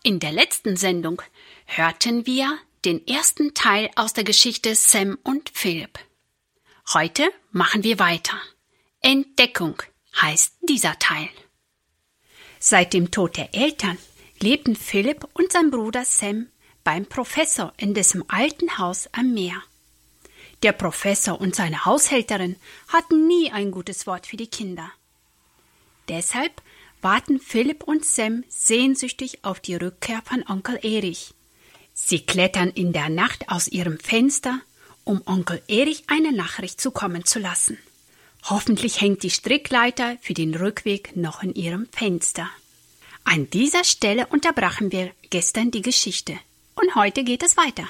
In der letzten Sendung hörten wir den ersten Teil aus der Geschichte Sam und Philipp. Heute machen wir weiter. Entdeckung heißt dieser Teil. Seit dem Tod der Eltern lebten Philipp und sein Bruder Sam beim Professor in dessen alten Haus am Meer. Der Professor und seine Haushälterin hatten nie ein gutes Wort für die Kinder. Deshalb warten Philipp und Sam sehnsüchtig auf die Rückkehr von Onkel Erich. Sie klettern in der Nacht aus ihrem Fenster, um Onkel Erich eine Nachricht zukommen zu lassen. Hoffentlich hängt die Strickleiter für den Rückweg noch in ihrem Fenster. An dieser Stelle unterbrachen wir gestern die Geschichte und heute geht es weiter.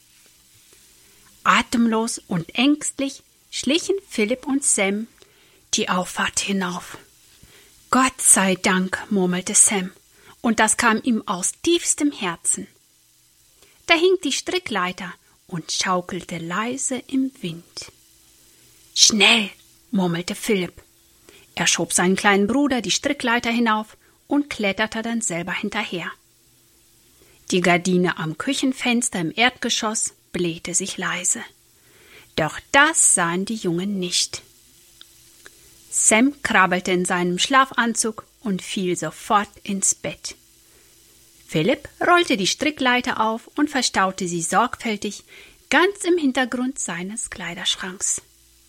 Atemlos und ängstlich schlichen Philipp und Sam die Auffahrt hinauf. Gott sei Dank, murmelte Sam, und das kam ihm aus tiefstem Herzen. Da hing die Strickleiter und schaukelte leise im Wind. Schnell, murmelte Philipp. Er schob seinen kleinen Bruder die Strickleiter hinauf und kletterte dann selber hinterher. Die Gardine am Küchenfenster im Erdgeschoss blähte sich leise. Doch das sahen die Jungen nicht. Sam krabbelte in seinem Schlafanzug und fiel sofort ins Bett. Philipp rollte die Strickleiter auf und verstaute sie sorgfältig ganz im Hintergrund seines Kleiderschranks.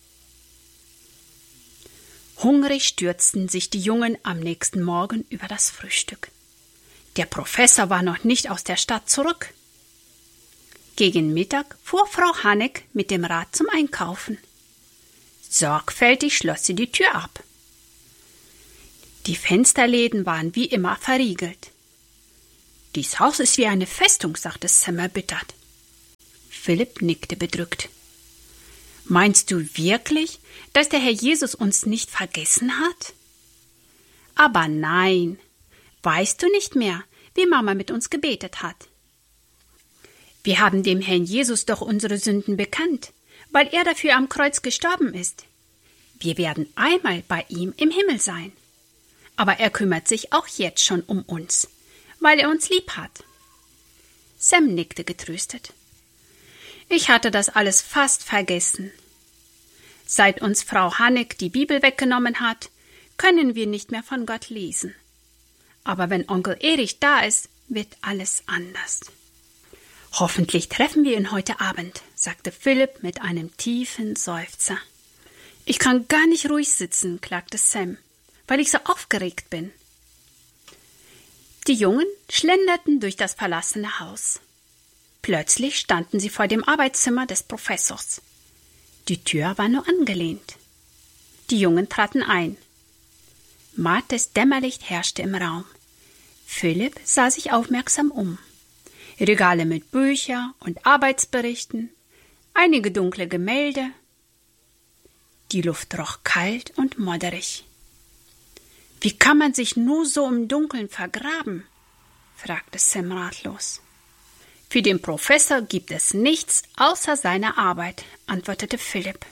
Hungrig stürzten sich die Jungen am nächsten Morgen über das Frühstück. Der Professor war noch nicht aus der Stadt zurück. Gegen Mittag fuhr Frau Haneck mit dem Rad zum Einkaufen. Sorgfältig schloss sie die Tür ab. Die Fensterläden waren wie immer verriegelt. »Dies Haus ist wie eine Festung«, sagte Sam erbittert. Philipp nickte bedrückt. »Meinst du wirklich, dass der Herr Jesus uns nicht vergessen hat?« »Aber nein. Weißt du nicht mehr, wie Mama mit uns gebetet hat? Wir haben dem Herrn Jesus doch unsere Sünden bekannt, weil er dafür am Kreuz gestorben ist. Wir werden einmal bei ihm im Himmel sein. Aber er kümmert sich auch jetzt schon um uns, weil er uns lieb hat.« Sam nickte getröstet. »Ich hatte das alles fast vergessen. Seit uns Frau Haneck die Bibel weggenommen hat, können wir nicht mehr von Gott lesen. Aber wenn Onkel Erich da ist, wird alles anders.« »Hoffentlich treffen wir ihn heute Abend«, sagte Philipp mit einem tiefen Seufzer. »Ich kann gar nicht ruhig sitzen«, klagte Sam, »weil ich so aufgeregt bin.« Die Jungen schlenderten durch das verlassene Haus. Plötzlich standen sie vor dem Arbeitszimmer des Professors. Die Tür war nur angelehnt. Die Jungen traten ein. Mattes Dämmerlicht herrschte im Raum. Philipp sah sich aufmerksam um. Regale mit Büchern und Arbeitsberichten, einige dunkle Gemälde. Die Luft roch kalt und modderig. »Wie kann man sich nur so im Dunkeln vergraben?« fragte Sam ratlos. »Für den Professor gibt es nichts außer seiner Arbeit«, antwortete Philipp.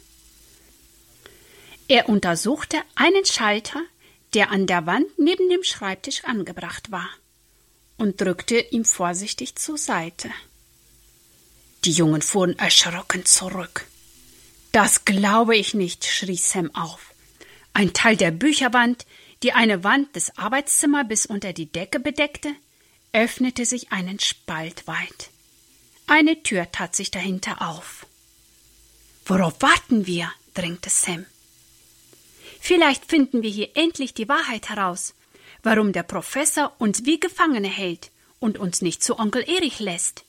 Er untersuchte einen Schalter, der an der Wand neben dem Schreibtisch angebracht war, und drückte ihn vorsichtig zur Seite. Die Jungen fuhren erschrocken zurück. »Das glaube ich nicht«, schrie Sam auf. Ein Teil der Bücherwand, die eine Wand des Arbeitszimmers bis unter die Decke bedeckte, öffnete sich einen Spalt weit. Eine Tür tat sich dahinter auf. »Worauf warten wir?«, drängte Sam. »Vielleicht finden wir hier endlich die Wahrheit heraus, warum der Professor uns wie Gefangene hält und uns nicht zu Onkel Erich lässt.«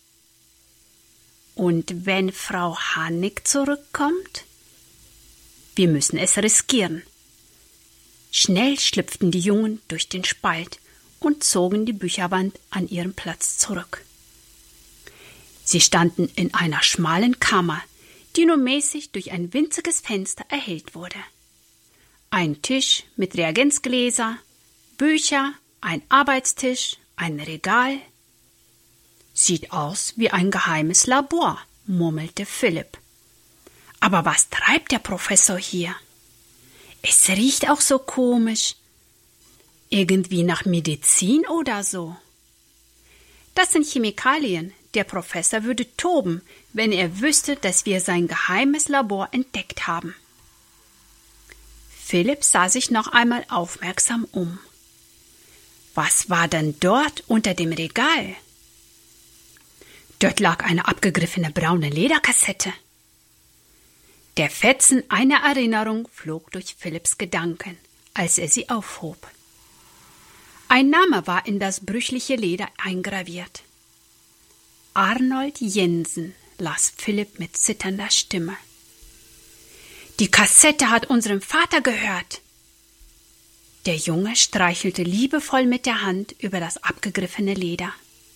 »Und wenn Frau Haneck zurückkommt?« »Wir müssen es riskieren.« Schnell schlüpften die Jungen durch den Spalt und zogen die Bücherwand an ihren Platz zurück. Sie standen in einer schmalen Kammer, die nur mäßig durch ein winziges Fenster erhellt wurde. Ein Tisch mit Reagenzgläser, Bücher, ein Arbeitstisch, ein Regal. »Sieht aus wie ein geheimes Labor«, murmelte Philipp. »Aber was treibt der Professor hier? Es riecht auch so komisch. Irgendwie nach Medizin oder so.« Das sind Chemikalien. Der Professor würde toben, wenn er wüsste, dass wir sein geheimes Labor entdeckt haben. Philipp sah sich noch einmal aufmerksam um. Was war denn dort unter dem Regal? Dort lag eine abgegriffene braune Lederkassette. Der Fetzen einer Erinnerung flog durch Philipps Gedanken, als er sie aufhob. Ein Name war in das brüchliche Leder eingraviert. Arnold Jensen, las Philipp mit zitternder Stimme. Die Kassette hat unserem Vater gehört. Der Junge streichelte liebevoll mit der Hand über das abgegriffene Leder.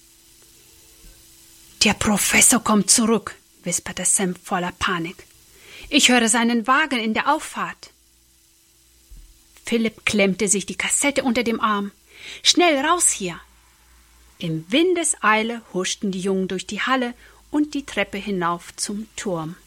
Der Professor kommt zurück, wisperte Sam voller Panik. Ich höre seinen Wagen in der Auffahrt. Philipp klemmte sich die Kassette unter dem Arm. Schnell raus hier! Im Windeseile huschten die Jungen durch die Halle und die Treppe hinauf zum Turm.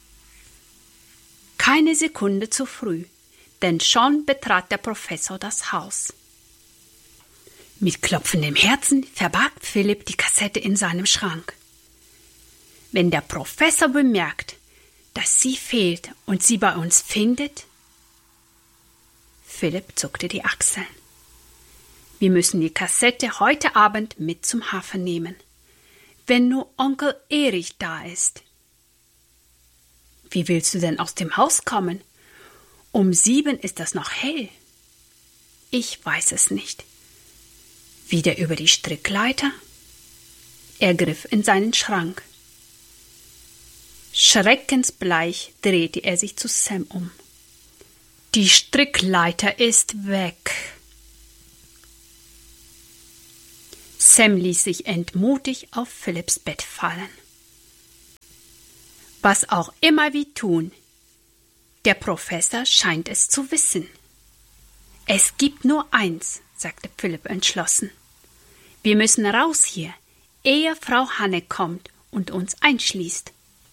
Keine Sekunde zu früh, denn schon betrat der Professor das Haus. Mit klopfendem Herzen verbarg Philipp die Kassette in seinem Schrank. Wenn der Professor bemerkt, dass sie fehlt und sie bei uns findet? Philipp zuckte die Achseln. Wir müssen die Kassette heute Abend mit zum Hafen nehmen. Wenn nur Onkel Erich da ist. Wie willst du denn aus dem Haus kommen? Um 7 ist das noch hell. Ich weiß es nicht. Wieder über die Strickleiter? Er griff in seinen Schrank. Schreckensbleich drehte er sich zu Sam um. Die Strickleiter ist weg. Sam ließ sich entmutigt auf Philipps Bett fallen. Was auch immer wir tun, der Professor scheint es zu wissen. Es gibt nur eins, sagte Philipp entschlossen. Wir müssen raus hier, ehe Frau Hanne kommt und uns einschließt.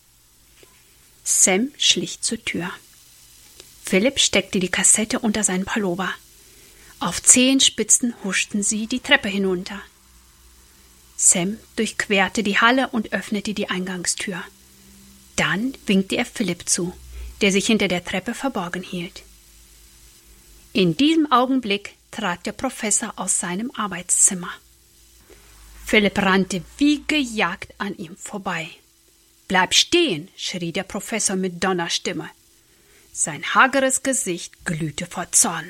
Sam schlich zur Tür. Philipp steckte die Kassette unter seinen Pullover. Auf Zehenspitzen huschten sie die Treppe hinunter. Sam durchquerte die Halle und öffnete die Eingangstür. Dann winkte er Philipp zu, der sich hinter der Treppe verborgen hielt. In diesem Augenblick trat der Professor aus seinem Arbeitszimmer. Philipp rannte wie gejagt an ihm vorbei. »Bleib stehen«, schrie der Professor mit Donnerstimme. Sein hageres Gesicht glühte vor Zorn.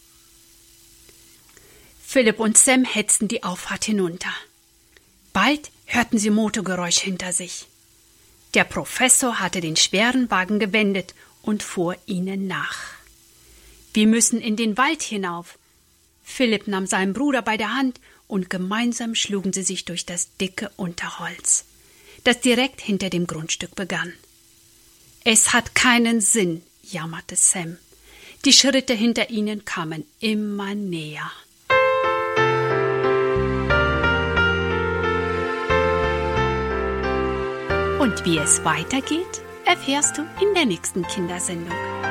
Philipp und Sam hetzten die Auffahrt hinunter. Bald hörten sie Motorgeräusch hinter sich. Der Professor hatte den schweren Wagen gewendet und fuhr ihnen nach. »Wir müssen in den Wald hinauf.« Philipp nahm seinen Bruder bei der Hand und gemeinsam schlugen sie sich durch das dicke Unterholz, das direkt hinter dem Grundstück begann. »Es hat keinen Sinn«, jammerte Sam. Die Schritte hinter ihnen kamen immer näher. Und wie es weitergeht, erfährst du in der nächsten Kindersendung.